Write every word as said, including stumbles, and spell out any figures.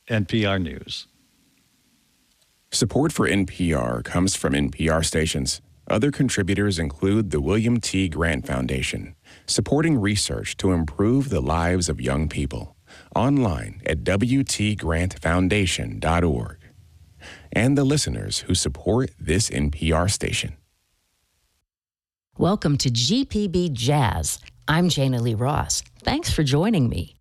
N P R News. Support for N P R comes from N P R stations. Other contributors include the William T. Grant Foundation, supporting research to improve the lives of young people. Online at w t grant foundation dot org. And the listeners who support this N P R station. Welcome to G P B Jazz. I'm Jana Lee Ross. Thanks for joining me.